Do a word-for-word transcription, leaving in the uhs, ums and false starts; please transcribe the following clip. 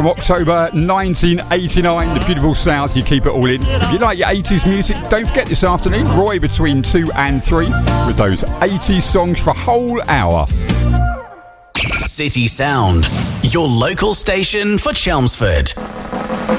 from October nineteen eighty-nine, the beautiful South, you keep it all in. If you like your eighties music, don't forget this afternoon, Roy between two and three with those eighties songs for a whole hour. City Sound, your local station for Chelmsford.